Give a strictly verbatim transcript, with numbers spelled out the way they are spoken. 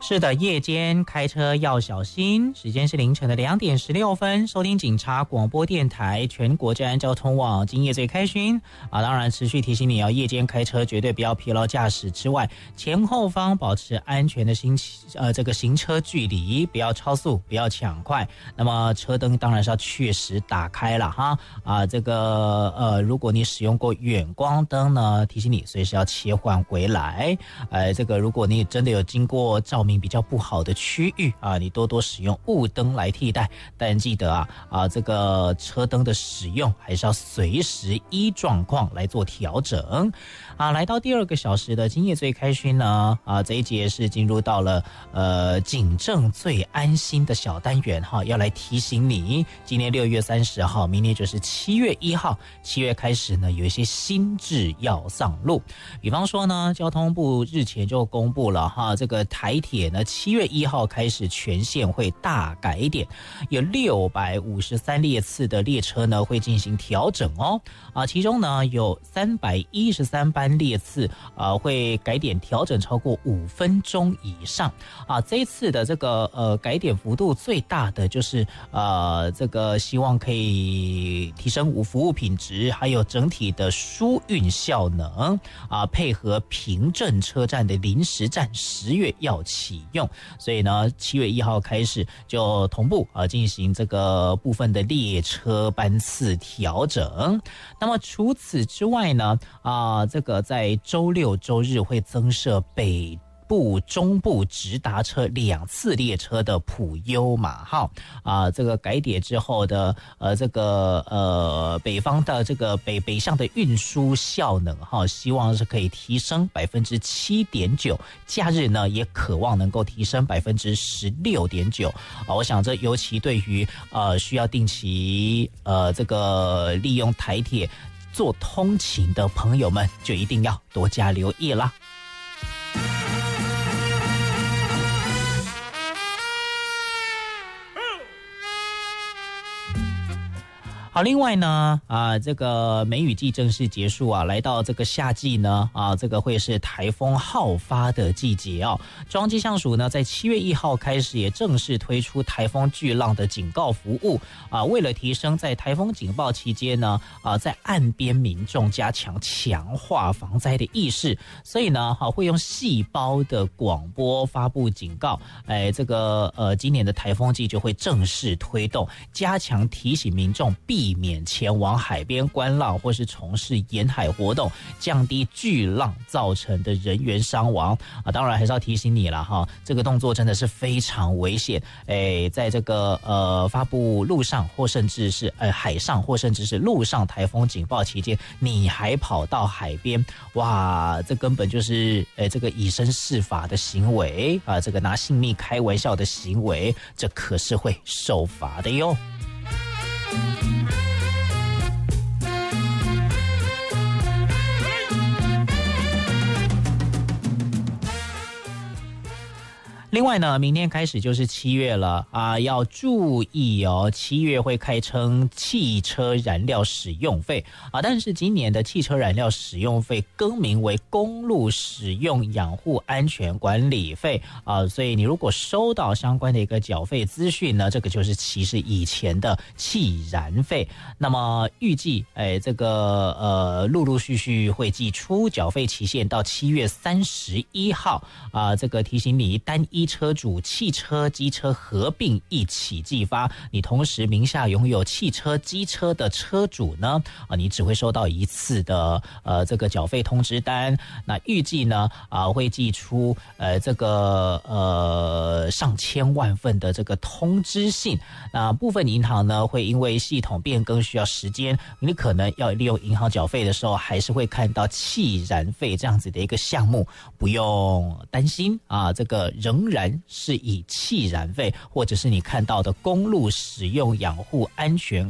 是的，夜间开车要小心。时间是凌晨的两点十六分，收听警察广播电台全国治安交通网，今夜最开勋啊！当然，持续提醒你要夜间开车绝对不要疲劳驾驶之外，前后方保持安全的行呃这个行车距离，不要超速，不要抢快。那么车灯当然是要确实打开了哈啊！这个呃，如果你使用过远光灯呢，提醒你随时要切换回来。呃，这个如果你真的有经过照明比较不好的区域啊，你多多使用雾灯来替代，但记得啊啊，这个车灯的使用还是要随时依状况来做调整啊。来到第二个小时的今夜最开勋呢啊，这一节是进入到了呃警政最安心的小单元哈，要来提醒你，今年六月三十号，明年就是七月一号，七月开始呢有一些新制要上路，比方说呢，交通部日前就公布了哈，这个台铁呢，七月一号开始全线会大改点，有六百五十三列次的列车呢会进行调整哦。啊，其中呢有三百一十三班列次啊会改点调整超过五分钟以上啊。这一次的这个呃改点幅度最大的就是呃这个希望可以提升服务品质，还有整体的疏运效能啊，配合平镇车站的临时站十月要启用，所以呢，七月一号开始就同步啊进行这个部分的列车班次调整。那么除此之外呢，啊，这个在周六周日会增设北部、中部直达车两次列车的普悠马号啊，这个改点之后的呃这个呃北方的这个北北向的运输效能哈，希望是可以提升百分之七点九，假日呢也渴望能够提升百分之十六点九啊。我想这尤其对于呃需要定期呃这个利用台铁做通勤的朋友们，就一定要多加留意啦。好，另外呢，啊，这个梅雨季正式结束啊，来到这个夏季呢，啊，这个会是台风好发的季节哦。中央气象署呢，在七月一号开始也正式推出台风巨浪的警告服务啊，为了提升在台风警报期间呢，啊，在岸边民众加强强化防灾的意识，所以呢，哈、啊，会用细胞的广播发布警告。哎，这个呃，今年的台风季就会正式推动，加强提醒民众避。避免前往海边观浪或是从事沿海活动，降低巨浪造成的人员伤亡啊！当然还是要提醒你了哈，这个动作真的是非常危险。哎，在这个呃发布陆上或甚至是呃海上或甚至是陆上台风警报期间，你还跑到海边，哇，这根本就是呃这个以身试法的行为啊！这个拿性命开玩笑的行为，这可是会受罚的哟。另外呢，明天开始就是七月了啊，要注意哦，七月会开征汽车燃料使用费啊，但是今年的汽车燃料使用费更名为公路使用养护安全管理费啊，所以你如果收到相关的一个缴费资讯呢，这个就是其实以前的汽燃费。那么预计哎，这个呃陆陆续续会寄出，缴费期限到七月三十一号啊，这个提醒你单一车主汽车机车合并一起寄发，你同时名下拥有汽车机车的车主呢啊，你只会收到一次的呃这个缴费通知单。那预计呢啊会寄出呃这个呃上千万份的这个通知信。那部分银行呢会因为系统变更需要时间，你可能要利用银行缴费的时候，还是会看到汽燃费这样子的一个项目，不用担心啊，这个仍然是以汽燃费或者是你看到的公路使用养护安全